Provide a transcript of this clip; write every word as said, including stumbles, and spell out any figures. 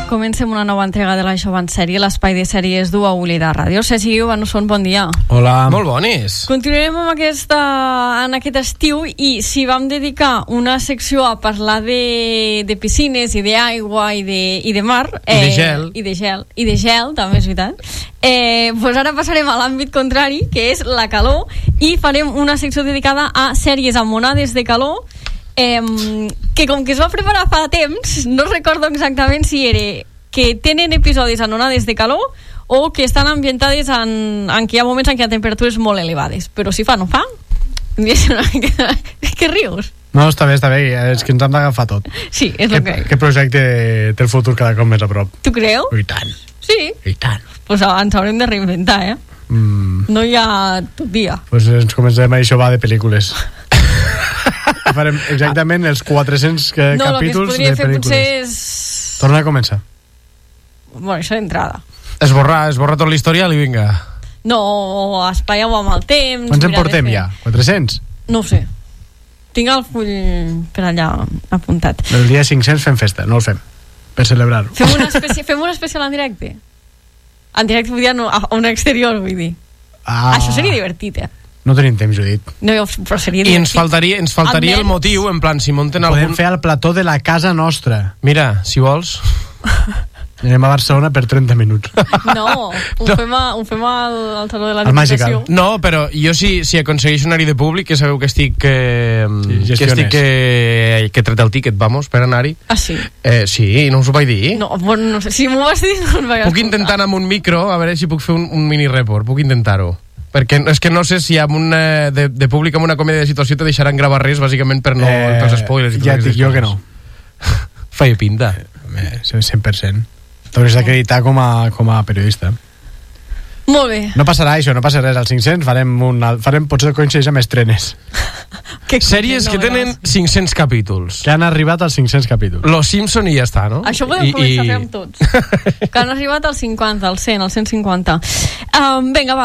Comencem una nova entrega de la Jovent Sèrie, l'espai de sèries d'U A U Lleida Ràdio. Ceci i Ivanusson, bon dia. Hola. Molt bonis. Continuarem amb aquesta, en aquest estiu, i si vam dedicar una secció a parlar de, de piscines i d'aigua i, de, i de mar... Eh, I de gel. I de gel, i de gel, també és veritat. Eh, doncs ara passarem a l'àmbit contrari, que és la calor, i farem una secció dedicada a sèries amb onades de calor, Eh, que com que es va preparar fa temps, no recordo exactament si era que tenen episodis en onades de calor o que estan ambientades en, en què hi ha moments en què hi ha temperatures molt elevades, però si fa no fa que rius? No, està bé, està bé, és que ens hem d'agafar tot. Sí, és el que... Aquest projecte té el futur cada cop més a prop. Tu creus? I tant. Sí? I tant. Pues ens haurem de reinventar, eh? Mm. No hi ha tot dia. Pues ens comencem a això va de pel·lícules. Farem exactament els quatre-cents que, no, capítols de pel·lícules. No, el que es podria fer potser és... Torna a començar. Bueno, això d'entrada. Esborrar, esborrar tot l'historial i vinga. No, espaieu amb el temps. Quants en portem ja? quatre-cents? No ho sé. Tinc el full per allà apuntat. El dia cinc-cents fem festa, no el fem. Per celebrar-ho. Fem una, especi fem una especial en directe? En directe vull dir no, a un exterior, vull dir. Ah. Això seria divertit, eh? No tenim temps, Judit. No, però seria divertit. I ens faltaria, ens faltaria el motiu, en plan, si munten algun... algun... Podem fer al plató de la casa nostra. Mira, si vols... Anem a Barcelona per trenta minuts. No, ho no. fem, a, ho fem al, al Saló de la Diputació. No, però jo si, si aconsegueixo anar-hi de públic, que sabeu que estic eh, sí, que estic que, que he tret el tíquet, vamos, per anar-hi. Ah, sí? Eh, sí, no us ho vaig dir? No, bueno, no sé, si m'ho vas dir no el vaig Puc intentar amb un micro, a veure si puc fer un, un mini report, puc intentar-ho. Perquè és que no sé si amb una, de, de públic amb una comèdia de situació te deixaran gravar res, bàsicament per no eh, pels spoilers. I ja et dic jo que no. Feia pinta. Eh, cent per cent. T'hauràs d'acreditar com, a, com a periodista. Molt bé. No passarà això, no passarà res. Als cinc-cents farem, un, farem potser coincideix amb estrenes. Que sèries que tenen cinc-cents capítols. Que han arribat als cinc-cents capítols. Los Simpson i ja està, no? Això ho podem I, començar i... a fer amb tots. Que han arribat als cinquanta, als cent, als cent cinquanta. Um, vinga, va.